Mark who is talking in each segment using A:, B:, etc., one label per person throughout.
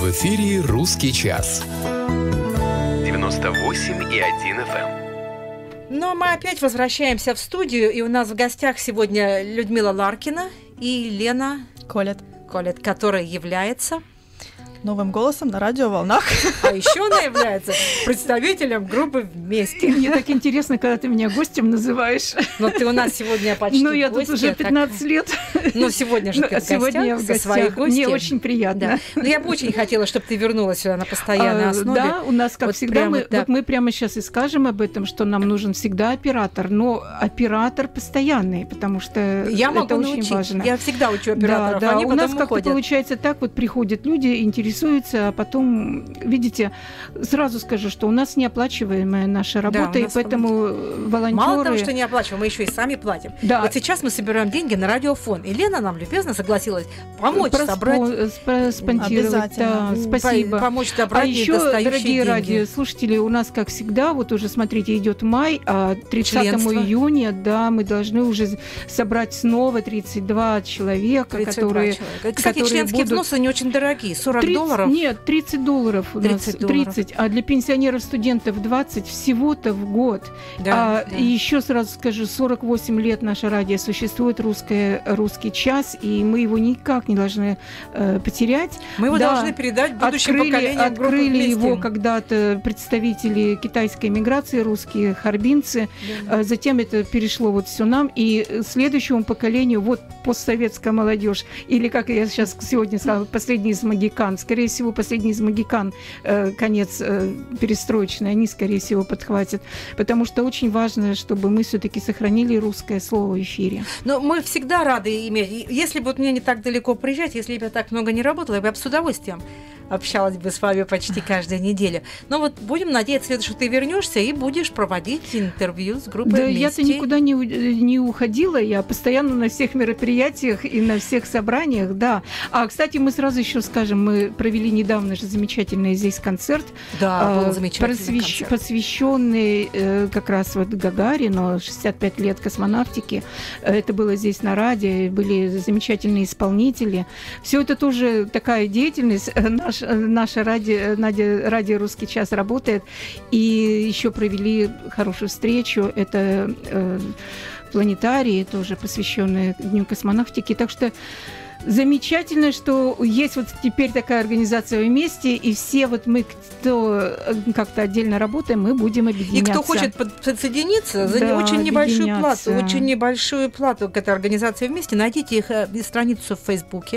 A: В эфире «Русский час». 98,1 FM.
B: Ну, а мы опять возвращаемся в студию, и у нас в гостях сегодня Людмила Ларкина и Лена
C: Колет,
B: которая является
C: новым голосом на радиоволнах.
B: А еще она является представителем группы «Вместе».
D: Мне так интересно, когда ты меня гостем называешь.
B: Но ты у нас сегодня почти
D: Ну, я тут уже 15 лет.
B: Ну, сегодня же ты в гостях со своей гостью.
D: Мне очень приятно.
B: Но я бы очень хотела, чтобы ты вернулась сюда на постоянной основе.
D: Да, у нас, как всегда, мы прямо сейчас и скажем об этом, что нам нужен всегда оператор, но оператор постоянный, потому что это очень важно.
B: Я всегда учу операторов, они потом уходят.
D: У нас как-то получается так, вот приходят люди, интересуются, а потом, видите, сразу скажу, что у нас неоплачиваемая наша работа, и поэтому волонтеры...
B: Мало того, что неоплачиваемая, мы еще и сами платим.
D: Да.
B: Вот сейчас мы собираем деньги на радиофон, и Лена нам любезно согласилась помочь собрать...
D: Спонсировать, да, спасибо.
B: Помочь собрать недостающие деньги.
D: Дорогие радиослушатели, у нас, как всегда, вот уже, смотрите, идет май, а 30 июня, да, мы должны уже собрать снова 32 человека, которые...
B: Кстати, членские взносы не очень дорогие, $40.
D: Нет, $30 у нас. 30, а для пенсионеров-студентов 20 всего-то в год.
B: Да,
D: И еще сразу скажу, 48 лет наше радио существует, «Русский час», и мы его никак не должны потерять.
B: Мы его должны передать будущим поколениям.
D: Открыли его когда-то представители китайской эмиграции, русские харбинцы. Затем это перешло вот все нам, и следующему поколению, вот постсоветская молодежь, или, как я сейчас сегодня сказала, последний из могикан, скорее всего, последний из могикан, конец перестроечный, они, скорее всего, подхватят. Потому что очень важно, чтобы мы все-таки сохранили русское слово в эфире.
B: Но мы всегда рады иметь. Если бы мне не так далеко приезжать, если бы я так много не работала, я бы с удовольствием общалась бы с вами почти каждую неделю. Но вот будем надеяться, что ты вернешься и будешь проводить интервью с группой «Вместе».
D: Да, я-то никуда не уходила, я постоянно на всех мероприятиях и на всех собраниях, да. А, кстати, мы сразу еще скажем, мы провели недавно же замечательный здесь концерт.
B: Да, был замечательный концерт.
D: Посвященный как раз вот Гагарину, 65 лет космонавтики. Это было здесь на радио, были замечательные исполнители. Все это тоже такая деятельность. Наше радио «Русский час» работает. И еще провели хорошую встречу. Это планетарий, тоже посвященный Дню космонавтики. Так что замечательно, что есть вот теперь такая организация «Вместе», и все вот мы, кто как-то отдельно работаем, мы будем объединяться.
B: И кто хочет подсоединиться за очень небольшую плату к этой организации «Вместе», найдите их страницу в Фейсбуке.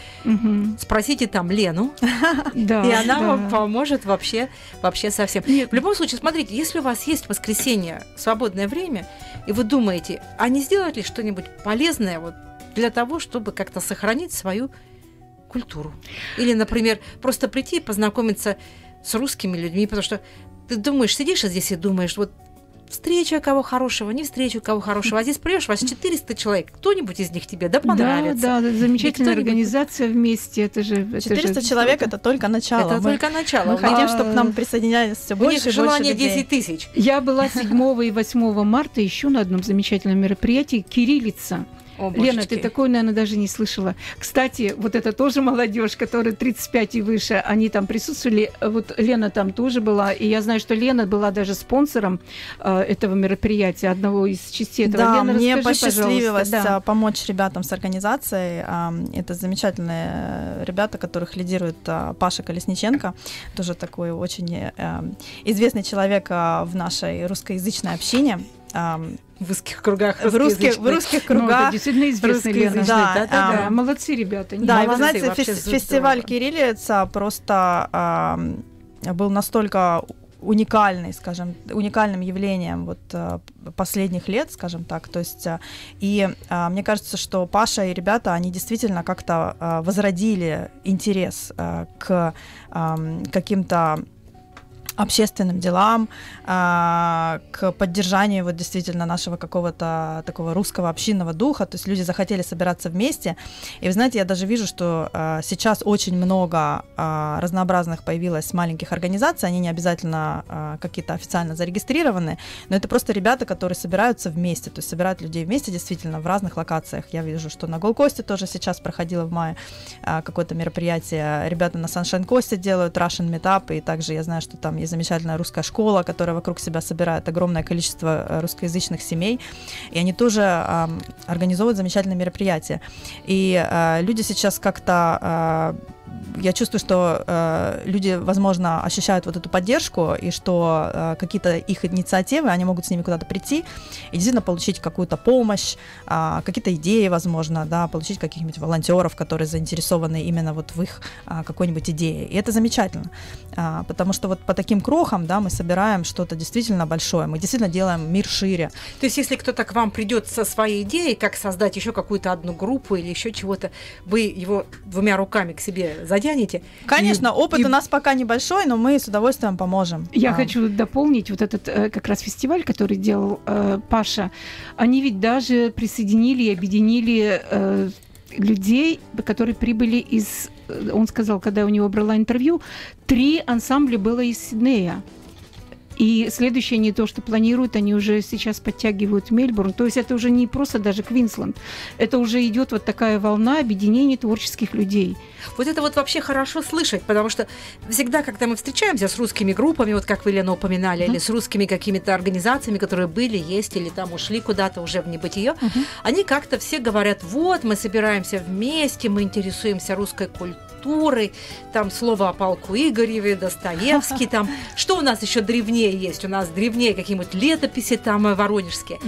B: Спросите там Лену, и она вам поможет вообще совсем. В любом случае, смотрите, если у вас есть в воскресенье свободное время, и вы думаете, а не сделать ли что-нибудь полезное вот для того, чтобы как-то сохранить свою культуру? Или, например, просто прийти и познакомиться с русскими людьми, потому что ты думаешь, сидишь здесь и думаешь, вот встреча кого хорошего, не встреча кого хорошего. А здесь придешь, вас 400 человек. Кто-нибудь из них тебе понравится.
D: Да, замечательная организация «Вместе». Это же
C: 400 человек – это только начало.
B: Это только начало.
C: Мы хотим, чтобы к нам присоединялись все больше и больше
B: желание
C: людей.
B: 10 тысяч.
D: Я была 7 и 8 марта еще на одном замечательном мероприятии «Кириллица». Лена, ты такой, наверное, даже не слышала. Кстати, вот это тоже молодежь, которая 35 и выше, они там присутствовали. Вот Лена там тоже была. И я знаю, что Лена была даже спонсором этого мероприятия, одного из частей этого.
C: Да,
D: Лена,
C: мне
D: расскажи,
C: посчастливилось
D: пожалуйста,
C: помочь ребятам с организацией. Это замечательные ребята, которых лидирует Паша Колесниченко. Тоже такой очень известный человек в нашей русскоязычной общине.
B: В узких кругах.
C: В русских кругах.
D: Действительно известный, Лена. Да, молодцы ребята.
C: Да, и вы знаете, фестиваль «Кириллица» просто был настолько уникальным явлением вот последних лет, скажем так. То есть, и мне кажется, что Паша и ребята, они действительно как-то возродили интерес к каким-то общественным делам, к поддержанию вот действительно нашего какого-то такого русского общинного духа, то есть люди захотели собираться вместе, и вы знаете, я даже вижу, что сейчас очень много разнообразных появилось маленьких организаций, они не обязательно какие-то официально зарегистрированы, но это просто ребята, которые собираются вместе, то есть собирают людей вместе действительно в разных локациях. Я вижу, что на Голкосте тоже сейчас проходило в мае какое-то мероприятие, ребята на Саншайн-Косте делают Russian Meetup, и также я знаю, что там есть замечательная русская школа, которая вокруг себя собирает огромное количество русскоязычных семей, и они тоже организовывают замечательные мероприятия. И люди сейчас как-то... Я чувствую, что люди, возможно, ощущают вот эту поддержку, и что какие-то их инициативы, они могут с ними куда-то прийти и действительно получить какую-то помощь, какие-то идеи, возможно, да, получить каких-нибудь волонтеров, которые заинтересованы именно вот в их какой-нибудь идее. И это замечательно, потому что вот по таким крохам, да, мы собираем что-то действительно большое, мы действительно делаем мир шире.
B: То есть если кто-то к вам придет со своей идеей, как создать еще какую-то одну группу или еще чего-то, вы его двумя руками к себе заденете?
C: Конечно, опыт у нас пока небольшой, но мы с удовольствием поможем.
D: Я хочу дополнить вот этот как раз фестиваль, который делал Паша. Они ведь даже присоединили и объединили людей, которые прибыли из... Он сказал, когда я у него брала интервью, 3 ансамбля было из Сиднея. И следующее не то, что планируют, они уже сейчас подтягивают Мельбурн. То есть это уже не просто даже Квинсленд. Это уже идет вот такая волна объединения творческих людей.
B: Вот это вот вообще хорошо слышать, потому что всегда, когда мы встречаемся с русскими группами, вот как вы, Лена, упоминали, или с русскими какими-то организациями, которые были, есть, или там ушли куда-то уже в небытие, они как-то все говорят, вот, мы собираемся вместе, мы интересуемся русской культурой, там слово о полку Игореве, Достоевский, там, что у нас еще древнее есть? У нас древнее какие-нибудь летописи там воронежские.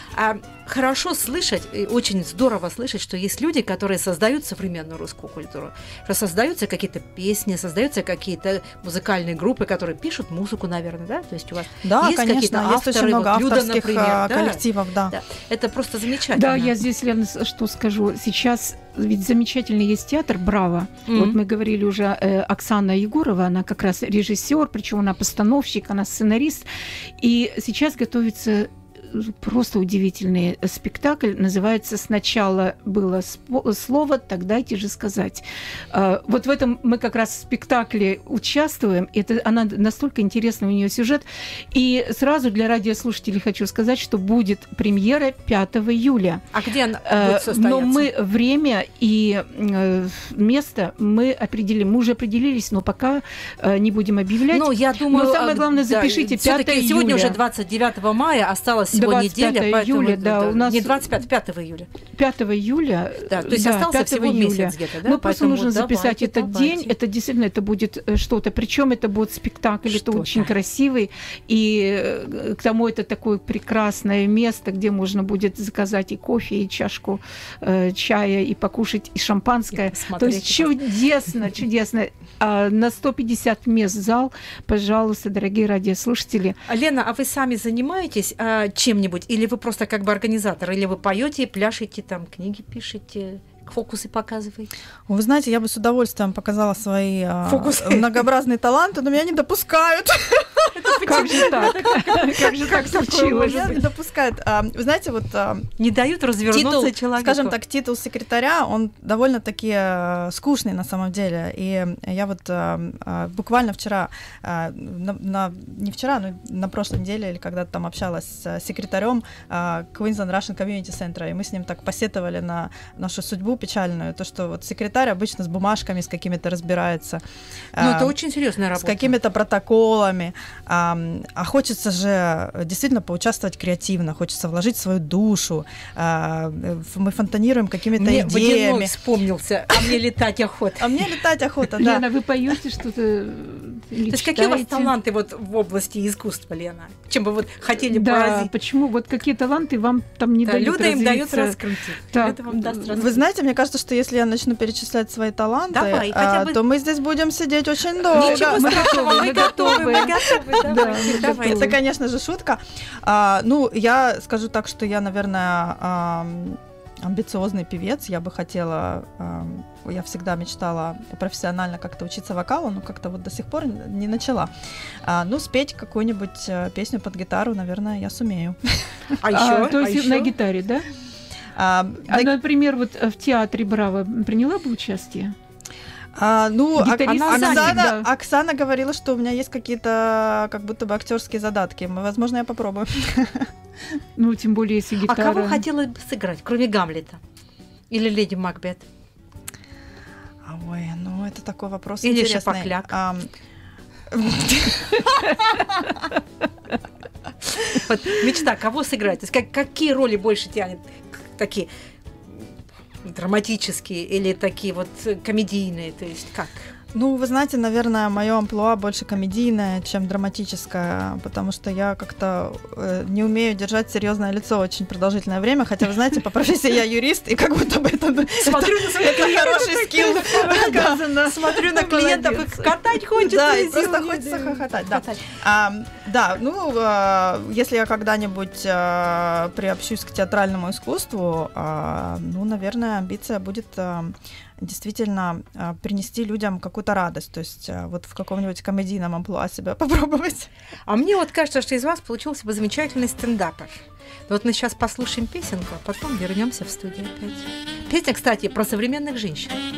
B: Хорошо слышать, и очень здорово слышать, что есть люди, которые создают современную русскую культуру, что создаются какие-то песни, создаются какие-то музыкальные группы, которые пишут музыку, наверное, да? То есть у вас есть какие-то авторы,
C: есть очень много
B: вот Люда,
C: авторских
B: например,
C: коллективов, да.
B: Это просто замечательно.
D: Да, я здесь, Лена, что скажу. Сейчас ведь замечательный есть театр «Браво». Вот мы говорили уже, Оксана Егорова, она как раз режиссер, причем она постановщик, она сценарист. И сейчас готовится просто удивительный спектакль. Называется «Сначала было слово, так дайте же сказать». Вот в этом мы как раз в спектакле участвуем. Она настолько интересный у нее сюжет. И сразу для радиослушателей хочу сказать, что будет премьера 5 июля.
B: А где она будет состояться?
D: Но мы время и место мы определим. Мы уже определились, но пока не будем объявлять.
B: Ну, я думаю,
D: но самое главное, запишите 5 июля.
B: Сегодня уже 29 мая, осталось всего неделя,
D: июля, да, у нас...
B: Не 25, 5 июля.
D: 5 июля.
B: Да, то есть остался всего месяц где-то, да?
D: Ну, просто нужно записать этот день. Это действительно, это будет что-то. Причем это будет спектакль, это очень красивый. И к тому это такое прекрасное место, где можно будет заказать и кофе, и чашку чая, и покушать, и шампанское. То есть чудесно, чудесно. На 150 мест зал, пожалуйста, дорогие радиослушатели.
B: Лена, а вы сами занимаетесь чем-нибудь? Или вы просто как бы организатор? Или вы поете, пляшете, там книги пишете? Фокусы показываете?
C: Вы знаете, я бы с удовольствием показала свои многообразные таланты, но меня не допускают.
D: Как же так? Как же так случилось?
C: Меня не допускают. Вы знаете, вот...
B: Не дают развернуться человеку.
C: Скажем так, титул секретаря, он довольно-таки скучный на самом деле. И я вот буквально вчера, не вчера, но на прошлой неделе, или когда-то там общалась с секретарем Queensland Russian Community Center, и мы с ним так посетовали на нашу судьбу печальную, то, что вот секретарь обычно с бумажками, с какими-то разбирается.
B: Ну, это очень серьезная работа.
C: С какими-то протоколами. А хочется же действительно поучаствовать креативно, хочется вложить свою душу. Мы фонтанируем какими-то идеями. Мне
B: Водяной вспомнился, а мне летать охота.
C: А мне летать охота, да.
D: Лена, вы поете что-то?
B: То есть какие у вас таланты вот в области искусства, Лена? Чем бы вот хотели поразить?
D: Да, почему? Вот какие таланты вам там не дают
B: Люда им дает раскрыть.
C: Вы знаете, мне кажется, что если я начну перечислять свои таланты, то мы здесь будем сидеть очень долго.
B: Ничего страшного, мы готовы.
C: Это, конечно же, шутка. Ну, я скажу так, что я, наверное, амбициозный певец. Я бы хотела, я всегда мечтала профессионально как-то учиться вокалу, но как-то вот до сих пор не начала. Ну, спеть какую-нибудь песню под гитару, наверное, я сумею.
D: То есть на гитаре, да? Например, вот в театре «Браво» приняла бы участие?
C: Оксана говорила, что у меня есть какие-то как будто бы актерские задатки. Возможно, я попробую.
D: Ну, тем более, если гитара...
B: А кого хотела бы сыграть, кроме Гамлета? Или Леди Макбет?
C: Ой, ну это такой вопрос
B: или
C: интересный.
B: Шапокляк. Вот мечта, кого сыграть? То есть какие роли больше тянет? Такие драматические или такие вот комедийные? То есть как?
C: Ну, вы знаете, наверное, моё амплуа больше комедийное, чем драматическое, потому что я как-то не умею держать серьезное лицо очень продолжительное время, хотя, вы знаете, по профессии я юрист, и как будто бы это хороший скилл.
B: Смотрю на клиентов, и катать хочется.
C: Да, и просто хочется хохотать. Да, ну, если я когда-нибудь приобщусь к театральному искусству, ну, наверное, амбиция будет действительно принести людям какую-то радость, то есть вот в каком-нибудь комедийном амплуа себя попробовать.
B: А мне вот кажется, что из вас получился бы замечательный стендапер. Вот мы сейчас послушаем песенку, а потом вернемся в студию опять. Песня, кстати, про современных женщин.